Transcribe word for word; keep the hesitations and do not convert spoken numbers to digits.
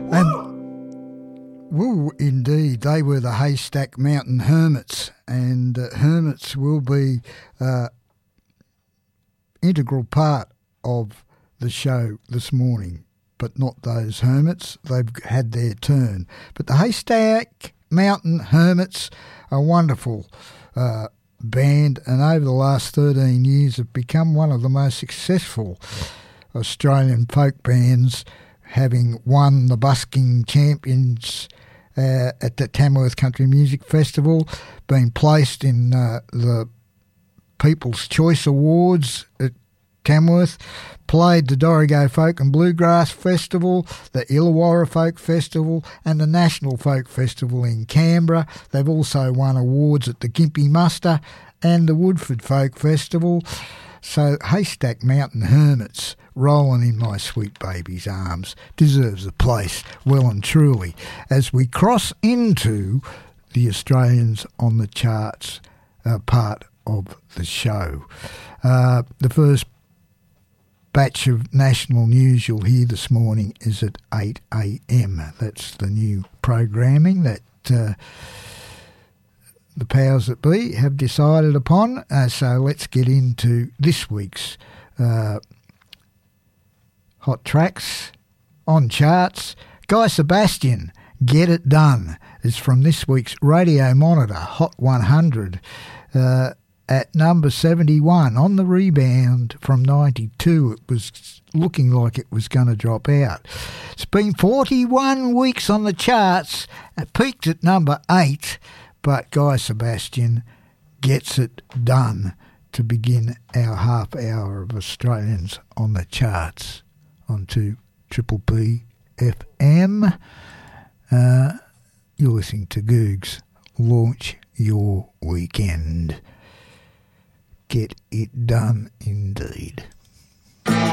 And, well, indeed, they were the Haystack Mountain Hermits, and uh, Hermits will be uh, integral part of the show this morning, but not those Hermits. They've had their turn. But the Haystack Mountain Hermits are wonderful uh, band, and over the last thirteen years have become one of the most successful Australian folk bands, having won the busking champions uh, at the Tamworth Country Music Festival, been placed in uh, the People's Choice Awards at Tamworth, played the Dorrigo Folk and Bluegrass Festival, the Illawarra Folk Festival and the National Folk Festival in Canberra. They've also won awards at the Gympie Muster and the Woodford Folk Festival. So Haystack Mountain Hermits, rolling in my sweet baby's arms, deserves a place well and truly as we cross into the Australians on the charts uh, part of the show. Uh, the first batch of national news you'll hear this morning is at eight a.m. That's the new programming that uh, the powers that be have decided upon. Uh, so let's get into this week's uh, hot tracks on charts. Guy Sebastian, Get It Done, is from this week's Radio Monitor Hot one hundred. Uh, At number seventy-one, on the rebound from ninety-two, it was looking like it was going to drop out. It's been forty-one weeks on the charts, it peaked at number eight, but Guy Sebastian gets it done to begin our half hour of Australians on the charts onto Triple B F M. Uh, you're listening to Googs. Launch your weekend. Get it done indeed.